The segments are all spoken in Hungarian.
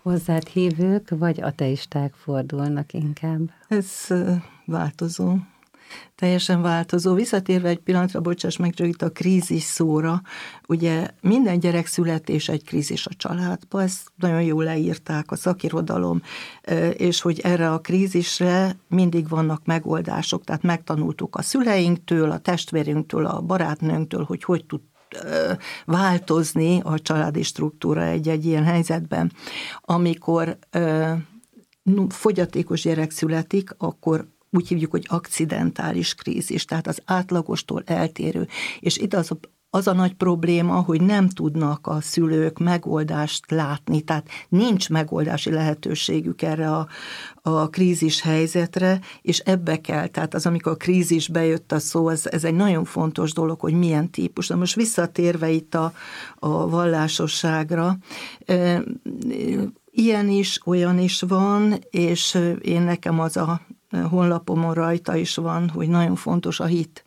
Hozzád hívők vagy ateisták fordulnak inkább? Ez változó. Teljesen változó. Visszatérve egy pillanatra, bocsáss meg csak itt a krízis szóra, ugye minden gyerek születés egy krízis a családba, ezt nagyon jól leírták a szakirodalom, és hogy erre a krízisre mindig vannak megoldások, tehát megtanultuk a szüleinktől, a testvérünktől, a barátnőnktől, hogy tud változni a családi struktúra egy ilyen helyzetben. Amikor fogyatékos gyerek születik, akkor úgy hívjuk, hogy akcidentális krízis, tehát az átlagostól eltérő. És itt az a nagy probléma, hogy nem tudnak a szülők megoldást látni, tehát nincs megoldási lehetőségük erre a krízis helyzetre, és ebbe kell, tehát az, amikor a krízisbe jött a szó, ez egy nagyon fontos dolog, hogy milyen típus. Na most visszatérve itt a vallásosságra, ilyen is, olyan is van, és én nekem az a honlapomon rajta is van, hogy nagyon fontos a hit.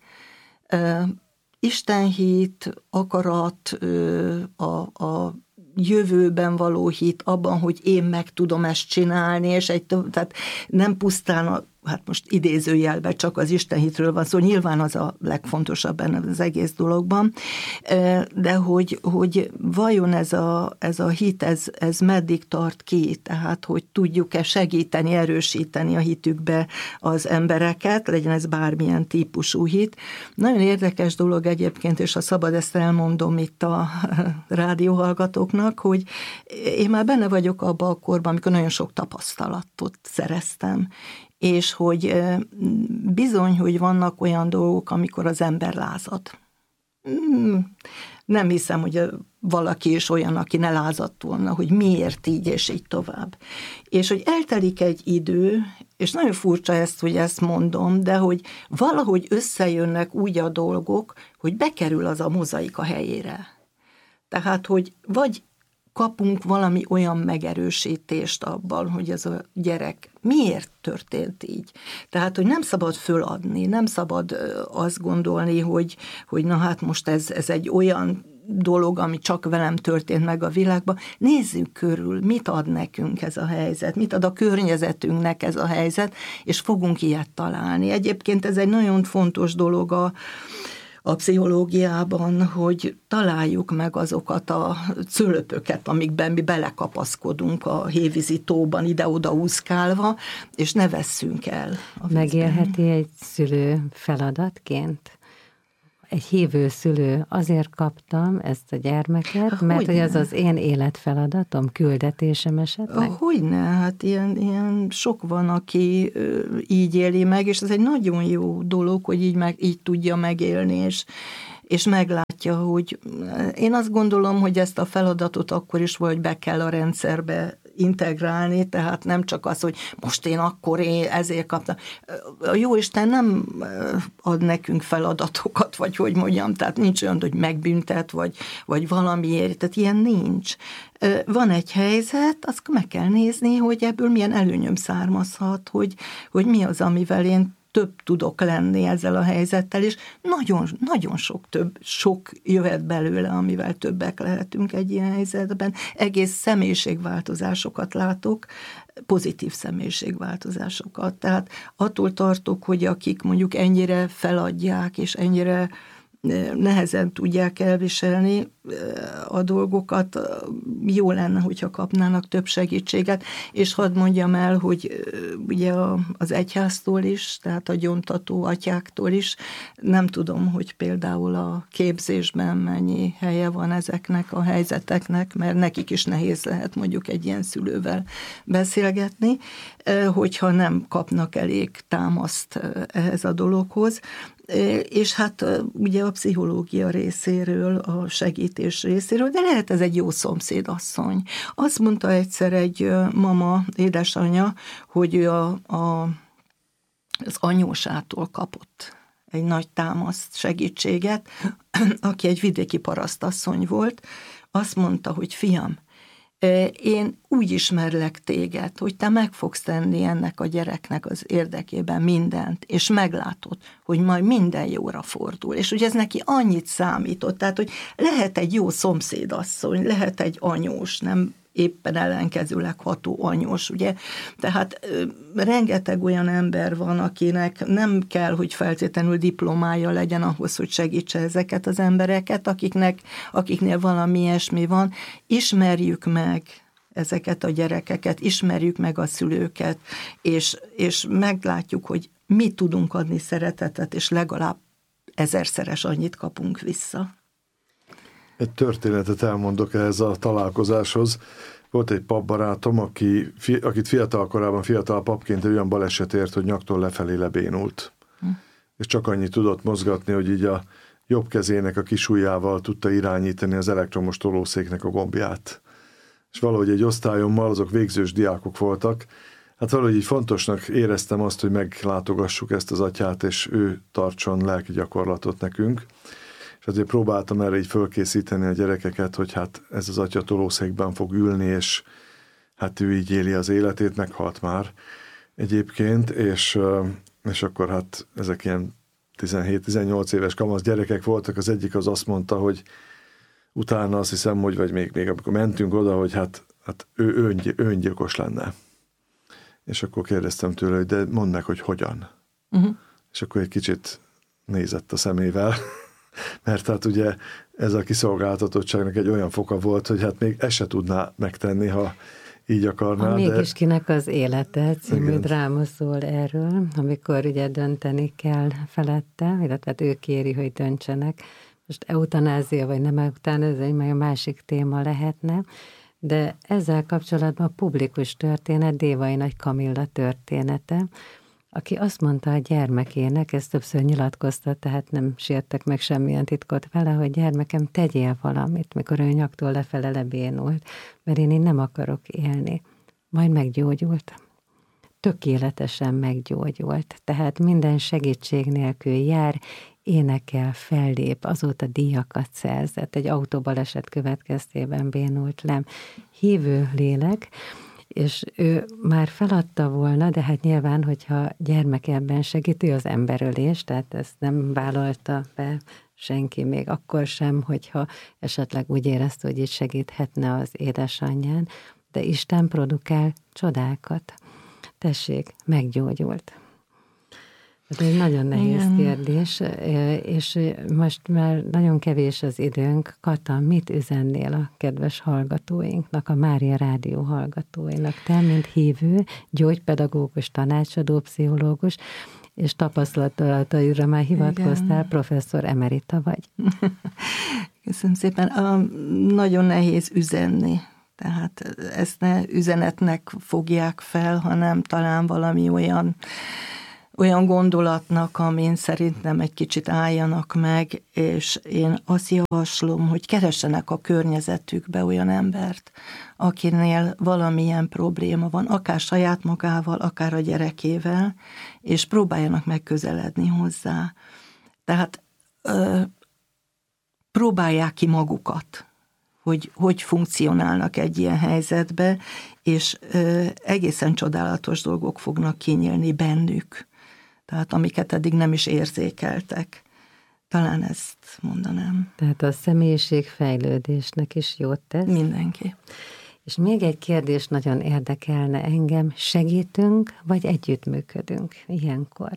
Istenhit, akarat, a jövőben való hit abban, hogy én meg tudom ezt csinálni, és tehát nem pusztán hát most idézőjelben csak az istenhitről van szó, nyilván az a legfontosabb benne az egész dologban, de hogy vajon ez a hit, ez meddig tart ki, tehát hogy tudjuk-e segíteni, erősíteni a hitükbe az embereket, legyen ez bármilyen típusú hit. Nagyon érdekes dolog egyébként, és ha szabad ezt elmondom itt a rádióhallgatóknak, hogy én már benne vagyok abban a korban, amikor nagyon sok tapasztalatot szereztem, és hogy bizony, hogy vannak olyan dolgok, amikor az ember lázad. Nem hiszem, hogy valaki is olyan, aki ne lázadt volna, hogy miért így, és így tovább. És hogy eltelik egy idő, és nagyon furcsa hogy ezt mondom, de hogy valahogy összejönnek úgy a dolgok, hogy bekerül az a mozaik a helyére. Tehát, hogy vagy kapunk valami olyan megerősítést abban, hogy ez a gyerek miért történt így. Tehát, hogy nem szabad föladni, nem szabad azt gondolni, hogy na hát most ez egy olyan dolog, ami csak velem történt meg a világban. Nézzük körül, mit ad nekünk ez a helyzet, mit ad a környezetünknek ez a helyzet, és fogunk ilyet találni. Egyébként ez egy nagyon fontos dolog a pszichológiában, hogy találjuk meg azokat a cölöpöket, amikben mi belekapaszkodunk a hévízi tóban, ide-oda úszkálva, és ne vesszünk el. Megélheti egy szülő feladatként? Egy hívő szülő, azért kaptam ezt a gyermeket, mert hogy az az én életfeladatom, küldetésem esetleg? Hogyne, hát ilyen sok van, aki így éli meg, és ez egy nagyon jó dolog, hogy így tudja megélni, és meglátja, hogy én azt gondolom, hogy ezt a feladatot akkor is valahogy be kell a rendszerbe integrálni, tehát nem csak az, hogy most én ezért kaptam. A Jóisten nem ad nekünk feladatokat, vagy hogy mondjam, tehát nincs olyan, hogy megbüntet, vagy valamiért, tehát ilyen nincs. Van egy helyzet, azt meg kell nézni, hogy ebből milyen előnyöm származhat, hogy mi az, amivel én több tudok lenni ezzel a helyzettel, és nagyon, nagyon sok jöhet belőle, amivel többek lehetünk egy ilyen helyzetben. Egész személyiségváltozásokat látok, pozitív személyiségváltozásokat. Tehát attól tartok, hogy akik mondjuk ennyire feladják, és ennyire nehezen tudják elviselni a dolgokat, jó lenne, hogyha kapnának több segítséget, és hadd mondjam el, hogy ugye az egyháztól is, tehát a gyóntató atyáktól is, nem tudom, hogy például a képzésben mennyi helye van ezeknek a helyzeteknek, mert nekik is nehéz lehet mondjuk egy ilyen szülővel beszélgetni, hogyha nem kapnak elég támaszt ehhez a dologhoz. És hát ugye a pszichológia részéről, a segítés részéről, de lehet ez egy jó szomszédasszony. Azt mondta egyszer egy mama, édesanyja, hogy ő az anyósától kapott egy nagy támaszt, segítséget, aki egy vidéki parasztasszony volt. Azt mondta, hogy fiam, én úgy ismerlek téged, hogy te meg fogsz tenni ennek a gyereknek az érdekében mindent, és meglátod, hogy majd minden jóra fordul. És hogy ez neki annyit számított, tehát, hogy lehet egy jó szomszédasszony, lehet egy anyós, nem éppen ellenkezőleg ható anyós, ugye? Tehát rengeteg olyan ember van, akinek nem kell, hogy feltétlenül diplomája legyen ahhoz, hogy segítse ezeket az embereket, akiknél valami ilyesmi van. Ismerjük meg ezeket a gyerekeket, ismerjük meg a szülőket, és meglátjuk, hogy mi tudunk adni szeretetet, és legalább 1000-szeres annyit kapunk vissza. Egy történetet elmondok ehhez a találkozáshoz. Volt egy papbarátom, akit fiatal papként egy olyan baleset ért, hogy nyaktól lefelé lebénult. És csak annyit tudott mozgatni, hogy így a jobb kezének a kis ujjával tudta irányítani az elektromos tolószéknek a gombját. És valahogy egy osztályommal, azok végzős diákok voltak, hát valahogy így fontosnak éreztem azt, hogy meglátogassuk ezt az atyát, és ő tartson lelki gyakorlatot nekünk. És azért próbáltam erre így fölkészíteni a gyerekeket, hogy hát ez az atya tolószékben fog ülni, és hát ő így éli az életét, meghalt már egyébként, és akkor hát ezek ilyen 17-18 éves kamasz gyerekek voltak, az egyik az azt mondta, hogy utána azt hiszem, hogy vagy még amikor mentünk oda, hogy hát ő öngyilkos lenne. És akkor kérdeztem tőle, hogy de mondd meg, hogy hogyan. És akkor egy kicsit nézett a szemével, mert hát ugye ez a kiszolgáltatottságnak egy olyan foka volt, hogy hát még ezt se tudná megtenni, ha így akarná. Mégis kinek az élete című dráma szól erről, amikor ugye dönteni kell felette, illetve ő kéri, hogy döntsenek. Most eutanázia vagy nem eutanázia, ez egy másik téma lehetne, de ezzel kapcsolatban a publikus történet Dévai Nagy Kamilla története, aki azt mondta a gyermekének, ezt többször nyilatkozta, tehát nem sértek meg semmilyen titkot vele, hogy gyermekem, tegyél valamit, mikor ő nyaktól lefele lebénult, mert én így nem akarok élni. Majd meggyógyult. Tökéletesen meggyógyult. Tehát minden segítség nélkül jár, énekel, fellép, azóta díjakat szerzett, egy autóbaleset következtében bénult le. Hívő lélek, és ő már feladta volna, de hát nyilván, hogyha gyermek ebben segíti az emberölést, tehát ezt nem vállalta be senki még akkor sem, hogyha esetleg úgy érezte, hogy itt segíthetne az édesanyján, de Isten produkál csodákat. Tessék, meggyógyult. Ez egy nagyon nehéz kérdés, és most már nagyon kevés az időnk. Kata, mit üzennél a kedves hallgatóinknak, a Mária Rádió hallgatóinak? Te, mint hívő, gyógypedagógus, tanácsadó, pszichológus, és tapasztalataidra már hivatkoztál, igen. Professzor emerita vagy. Köszönöm szépen. Nagyon nehéz üzenni. Tehát ezt ne üzenetnek fogják fel, hanem talán valami olyan gondolatnak, amin szerintem egy kicsit álljanak meg, és én azt javaslom, hogy keressenek a környezetükbe olyan embert, akinél valamilyen probléma van, akár saját magával, akár a gyerekével, és próbáljanak megközeledni hozzá. Tehát próbálják ki magukat, hogy funkcionálnak egy ilyen helyzetbe, és egészen csodálatos dolgok fognak kinyílni bennük. Tehát amiket eddig nem is érzékeltek. Talán ezt mondanám. Tehát a személyiségfejlődésnek is jót tesz? Mindenki. És még egy kérdés nagyon érdekelne engem. Segítünk, vagy együttműködünk ilyenkor?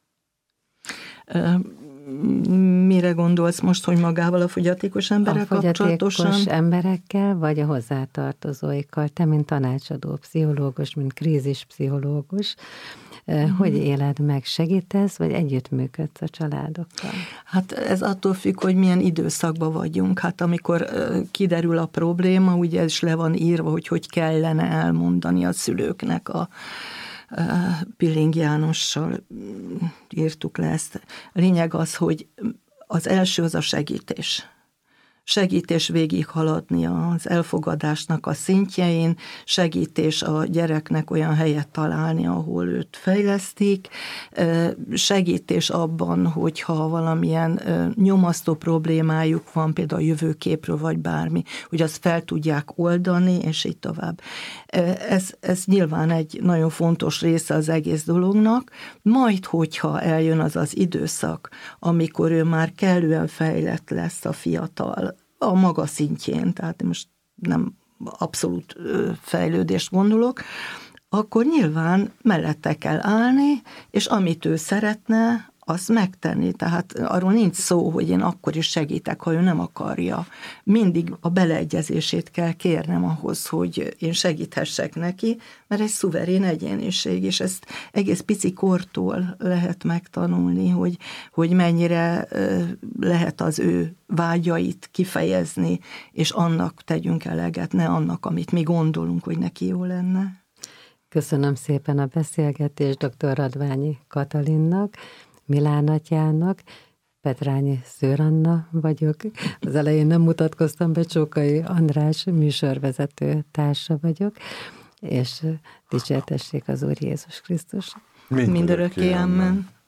Mire gondolsz most, hogy magával a fogyatékos emberrel kapcsolatosan? A fogyatékos emberekkel, vagy a hozzátartozóikkal? Te, mint tanácsadó pszichológus, mint krízispszichológus, hogy éled meg? Segítesz, vagy együttműködsz a családokkal? Hát ez attól függ, hogy milyen időszakban vagyunk. Hát amikor kiderül a probléma, ugye is le van írva, hogy kellene elmondani a szülőknek a Pilling Jánossal írtuk le ezt. A lényeg az, hogy az első az a segítés. segítés végighaladni az elfogadásnak a szintjein, segítés a gyereknek olyan helyet találni, ahol őt fejlesztik, segítés abban, hogyha valamilyen nyomasztó problémájuk van, például a jövőképről, vagy bármi, hogy azt fel tudják oldani, és így tovább. Ez nyilván egy nagyon fontos része az egész dolognak, majd, hogyha eljön az az időszak, amikor ő már kellően fejlett lesz a fiatal, a maga szintjén, tehát most nem abszolút fejlődést gondolok, akkor nyilván mellette kell állni, és amit ő szeretne, azt megtenni. Tehát arról nincs szó, hogy én akkor is segítek, ha ő nem akarja. Mindig a beleegyezését kell kérnem ahhoz, hogy én segíthessek neki, mert egy szuverén egyéniség, és ezt egész pici kortól lehet megtanulni, hogy mennyire lehet az ő vágyait kifejezni, és annak tegyünk eleget, ne annak, amit mi gondolunk, hogy neki jó lenne. Köszönöm szépen a beszélgetést dr. Radványi Katalinnak, Milán atyának, Petrányi Szőr Anna vagyok. Az elején nem mutatkoztam be, Csókai András műsorvezető társa vagyok, és dicsértessék az Úr Jézus Krisztus. Mindörökké, amen.